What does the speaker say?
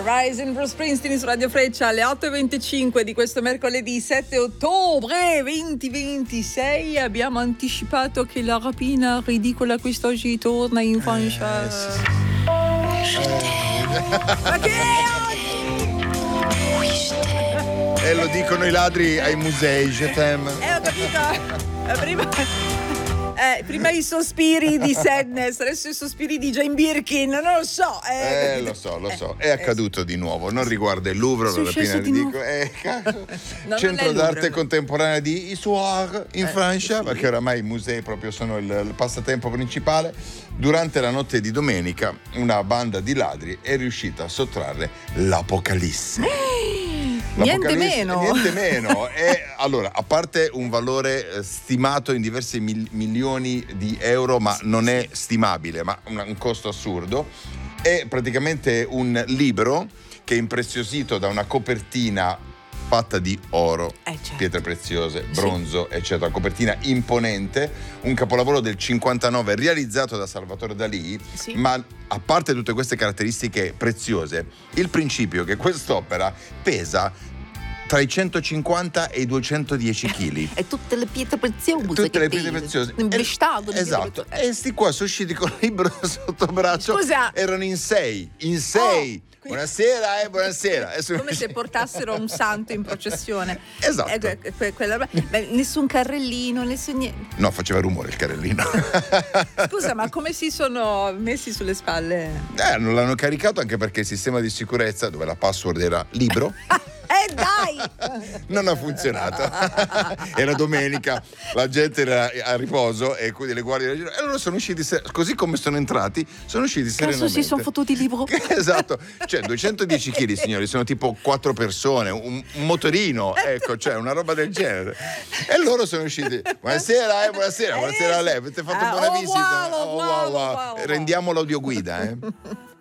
Rising Bruce Springsteen su Radio Freccia alle 8:25 di questo mercoledì 7 ottobre 2026. Abbiamo anticipato che la rapina ridicola quest'oggi torna in Francia. Ma che E lo dicono i ladri ai musei, je t'aime. ho capito. Prima i sospiri di Sadness, adesso i sospiri di Jane Birkin, non lo so. Lo so. È accaduto di nuovo. Non riguarda il Louvre, la rapina di dico. Centro d'arte contemporanea di Issoire in Francia, perché oramai i musei proprio sono il passatempo principale. Durante la notte di domenica, una banda di ladri è riuscita a sottrarre l'Apocalisse. Niente meno. E allora, a parte un valore stimato in diversi milioni di euro, ma non è stimabile, ma un costo assurdo, è praticamente un libro che è impreziosito da una copertina fatta di oro, certo, pietre preziose, bronzo, eccetera, copertina imponente, un capolavoro del 59 realizzato da Salvatore Dalì, ma a parte tutte queste caratteristiche preziose, il principio che quest'opera pesa tra i 150 e i 210 kg. E tutte le pietre preziose. Esatto. E sti qua sono usciti con il libro sotto braccio. Scusa. Erano in sei. Buonasera. Come se portassero un santo in processione. Esatto. Nessun carrellino, No, faceva rumore il carrellino. Scusa, ma come si sono messi sulle spalle? Non l'hanno caricato anche perché il sistema di sicurezza, dove la password era libro, dai! non ha funzionato. Era domenica, la gente era a riposo e quindi le guardie e allora sono usciti così come sono entrati, sono usciti serenamente. Si sono fottuti il libro. Esatto, cioè 210 kg, signori, sono tipo 4 persone, un motorino, ecco, cioè una roba del genere. E loro sono usciti. Buonasera a lei, avete fatto buona visita. Wow. Rendiamo l'audioguida,